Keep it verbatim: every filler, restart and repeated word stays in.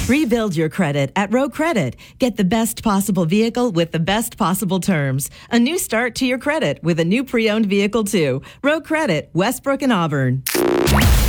Rebuild your credit at Row Credit. Get the best possible vehicle with the best possible terms. A new start to your credit with a new pre-owned vehicle too. Row Credit, Westbrook and Auburn.